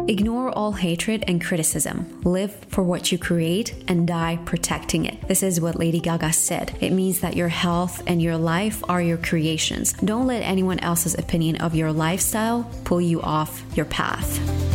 Ignore all hatred and criticism. Live for what you create and die protecting it. This is what Lady Gaga said. It means that your health and your life are your creations. Don't let anyone else's opinion of your lifestyle pull you off your path.